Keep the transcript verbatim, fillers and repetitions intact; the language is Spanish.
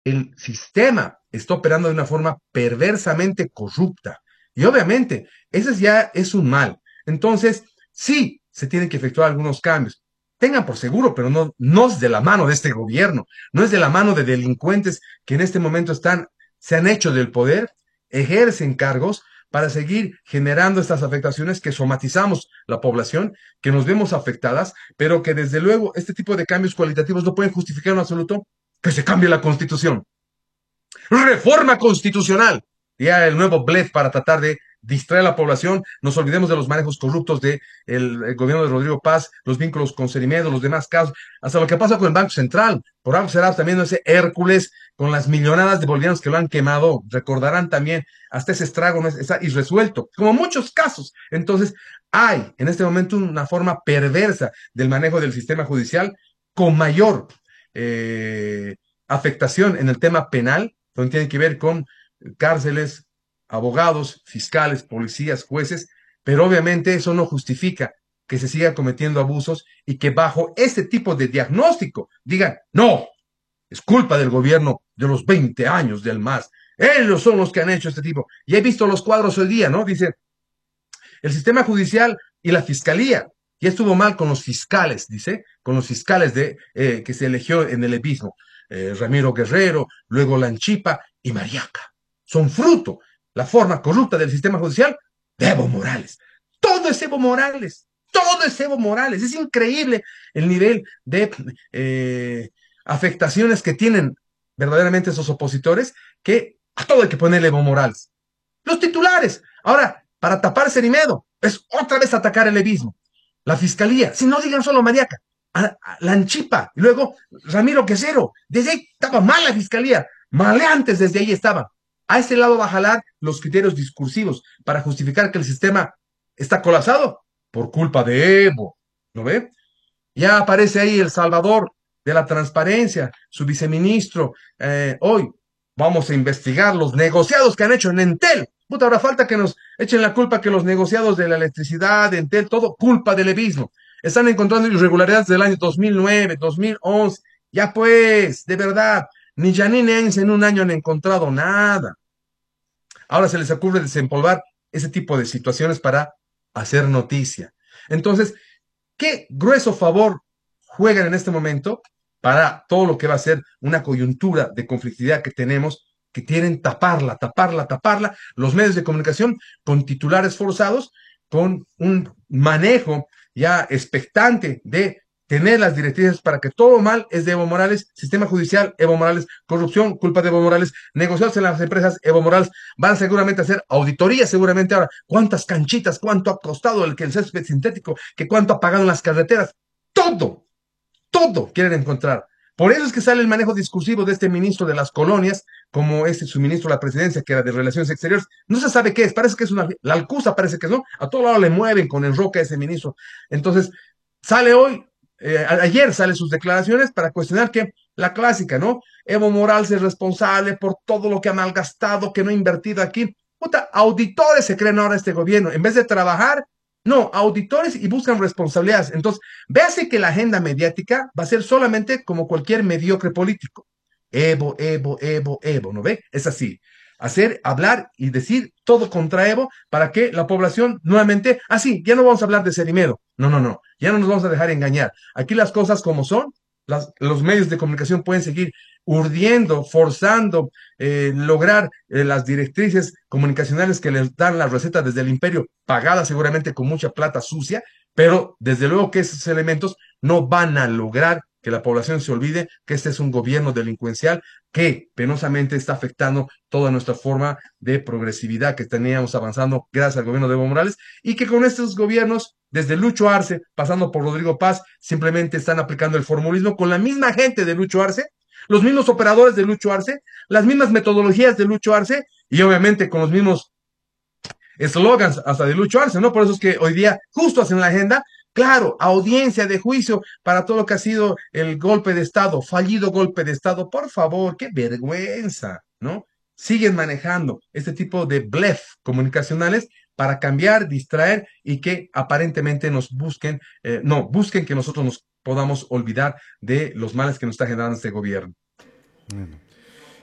el sistema está operando de una forma perversamente corrupta. Y obviamente, ese ya es un mal. Entonces, sí, se tienen que efectuar algunos cambios. Tengan por seguro, pero no, no es de la mano de este gobierno, no es de la mano de delincuentes que en este momento están, se han hecho del poder, ejercen cargos para seguir generando estas afectaciones que somatizamos la población, que nos vemos afectadas, pero que desde luego este tipo de cambios cualitativos no pueden justificar en absoluto que se cambie la constitución. Reforma constitucional. Ya el nuevo blef para tratar de distraer a la población. Nos olvidemos de los manejos corruptos del de el gobierno de Rodrigo Paz, los vínculos con Cerimedo, los demás casos, hasta lo que pasa con el Banco Central. Por algo será también ese Hércules con las millonadas de bolivianos que lo han quemado. Recordarán también hasta ese estrago no es, está irresuelto, como muchos casos. Entonces, hay en este momento una forma perversa del manejo del sistema judicial con mayor eh, afectación en el tema penal, donde tiene que ver con cárceles, abogados, fiscales, policías, jueces, pero obviamente eso no justifica que se siga cometiendo abusos y que bajo este tipo de diagnóstico digan, no, es culpa del gobierno de los veinte años del M A S. Ellos son los que han hecho este tipo. Y he visto los cuadros hoy día, ¿no? Dice, el sistema judicial y la fiscalía. Ya estuvo mal con los fiscales, dice, con los fiscales de, eh, que se eligió en el levismo. Eh, Ramiro Guerrero, luego Lanchipa y Mariaca. Son fruto, la forma corrupta del sistema judicial de Evo Morales. Todo es Evo Morales. Todo es Evo Morales. Es increíble el nivel de eh, afectaciones que tienen verdaderamente esos opositores, que a todo hay que ponerle Evo Morales. Los titulares. Ahora, para tapar ese Cerimedo, es otra vez atacar el levismo. La fiscalía, si no digan solo Mariaca, a, a Lanchipa, y luego Ramiro Quesero, desde ahí estaba mal la fiscalía, maleantes desde ahí estaban. A ese lado va a jalar los criterios discursivos para justificar que el sistema está colapsado por culpa de Evo, ¿no ve? Ya aparece ahí el salvador de la transparencia, su viceministro. Eh, hoy vamos a investigar los negociados que han hecho en Entel. Puta, ahora falta que nos echen la culpa que los negociados de la electricidad, de Entel, todo culpa del levismo. Están encontrando irregularidades del año dos mil nueve, dos mil once. Ya pues, de verdad, ni Janine Áñez en un año han encontrado nada. Ahora se les ocurre desempolvar ese tipo de situaciones para hacer noticia. Entonces, qué grueso favor juegan en este momento para todo lo que va a ser una coyuntura de conflictividad que tenemos, que quieren taparla, taparla, taparla, los medios de comunicación con titulares forzados, con un manejo ya expectante de tener las directrices para que todo mal es de Evo Morales, sistema judicial, Evo Morales, corrupción, culpa de Evo Morales, negociados en las empresas, Evo Morales, van seguramente a hacer auditoría seguramente ahora, cuántas canchitas, cuánto ha costado el que el césped sintético, que cuánto ha pagado en las carreteras, todo, todo quieren encontrar. Por eso es que sale el manejo discursivo de este ministro de las colonias, como este su ministro de la presidencia, que era de Relaciones Exteriores. No se sabe qué es, parece que es una, la alcusa parece que es, ¿no? A todo lado le mueven con enroque a ese ministro. Entonces, sale hoy, eh, ayer sale sus declaraciones para cuestionar que la clásica, ¿no? Evo Morales es responsable por todo lo que ha malgastado, que no ha invertido aquí. Puta, auditores se creen ahora este gobierno. En vez de trabajar, no, auditores y buscan responsabilidades. Entonces, véase que la agenda mediática va a ser solamente como cualquier mediocre político. Evo, Evo, Evo, Evo, ¿no ve? Es así. Hacer, hablar y decir todo contra Evo para que la población nuevamente, así, ah, ya no vamos a hablar de Cerimedo. No, no, no, ya no nos vamos a dejar engañar. Aquí las cosas como son, las, los medios de comunicación pueden seguir urdiendo, forzando, eh, lograr eh, las directrices comunicacionales que les dan la receta desde el imperio, pagada seguramente con mucha plata sucia, pero desde luego que esos elementos no van a lograr que la población se olvide que este es un gobierno delincuencial que penosamente está afectando toda nuestra forma de progresividad que teníamos avanzando gracias al gobierno de Evo Morales y que con estos gobiernos, desde Lucho Arce, pasando por Rodrigo Paz, simplemente están aplicando el formulismo con la misma gente de Lucho Arce, los mismos operadores de Lucho Arce, las mismas metodologías de Lucho Arce y obviamente con los mismos eslogans hasta de Lucho Arce, ¿no? Por eso es que hoy día justo hacen la agenda, claro, audiencia de juicio para todo lo que ha sido el golpe de Estado, fallido golpe de Estado. Por favor, qué vergüenza, ¿no? Siguen manejando este tipo de blef comunicacionales para cambiar, distraer y que aparentemente nos busquen, eh, no, busquen que nosotros nos podamos olvidar de los males que nos está generando este gobierno. Bueno.